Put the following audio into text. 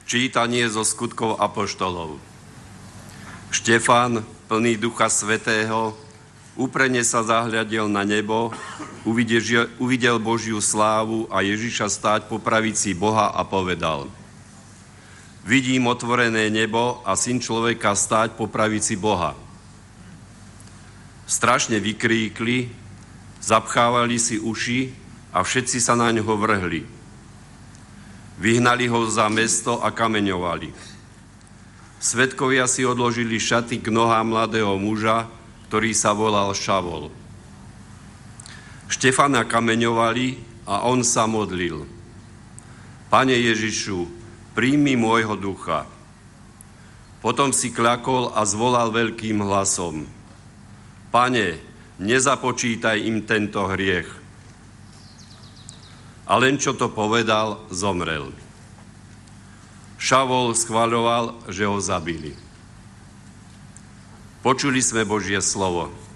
Čítanie zo skutkov apoštolov. Štefán, plný Ducha Svätého, úprene sa zahľadel na nebo, uvidel Božiu slávu a Ježiša stáť po pravici Boha a povedal: Vidím otvorené nebo a Syn človeka stáť po pravici Boha. Strašne vykríkli, zapchávali si uši a všetci sa na ňoho vrhli. Vyhnali ho za mesto a kameňovali. Svedkovia si odložili šaty k nohám mladého muža, ktorý sa volal Šavol. Štefana kameňovali a on sa modlil: Pane Ježišu, príjmi môjho ducha. Potom si kľakol a zvolal veľkým hlasom: Pane, nezapočítaj im tento hriech. A len čo to povedal, zomrel. Šavol schvaľoval, že ho zabili. Počuli sme Božie slovo.